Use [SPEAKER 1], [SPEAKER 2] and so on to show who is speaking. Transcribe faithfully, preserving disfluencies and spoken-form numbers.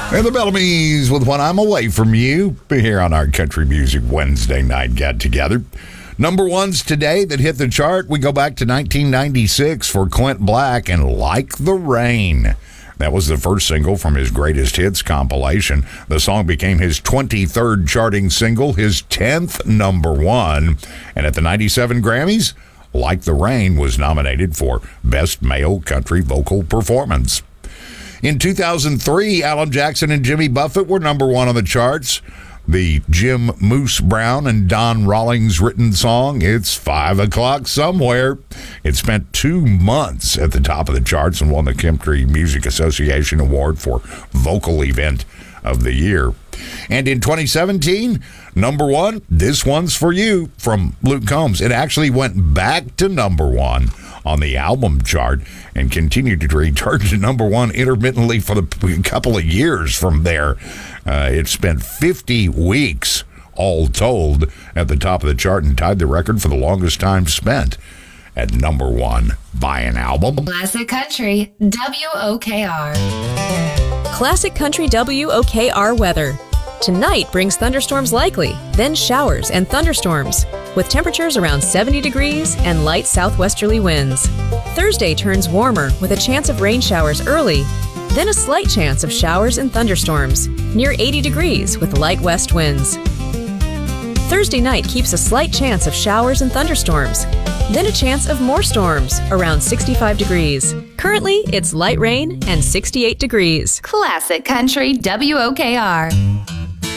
[SPEAKER 1] And the Bellamy's with When I'm Away From You here on our Country Music Wednesday night get-together. Number ones today that hit the chart, we go back to nineteen ninety-six for Clint Black and Like the Rain. That was the first single from his Greatest Hits compilation. The song became his twenty-third charting single, his tenth number one. And at the ninety-seven Grammys, Like the Rain was nominated for Best Male Country Vocal Performance. In two thousand three, Alan Jackson and Jimmy Buffett were number one on the charts. The Jim Moose Brown and Don Rawlings written song, It's Five O'Clock Somewhere. It spent two months at the top of the charts and won the Country Music Association Award for Vocal Event of the Year. And in twenty seventeen, number one, This One's For You from Luke Combs. It actually went back to number one on the album chart and continued to return to number one intermittently for the couple of years from there. Uh, it spent fifty weeks, all told, at the top of the chart and tied the record for the longest time spent at number one by an album.
[SPEAKER 2] Classic Country, W O K R.
[SPEAKER 3] Classic Country W O K R weather. Tonight brings thunderstorms likely, then showers and thunderstorms, with temperatures around seventy degrees and light southwesterly winds. Thursday turns warmer with a chance of rain showers early, then a slight chance of showers and thunderstorms, near eighty degrees with light west winds. Thursday night keeps a slight chance of showers and thunderstorms, then a chance of more storms, around sixty-five degrees. Currently, it's light rain and sixty-eight degrees.
[SPEAKER 2] Classic Country W O K R.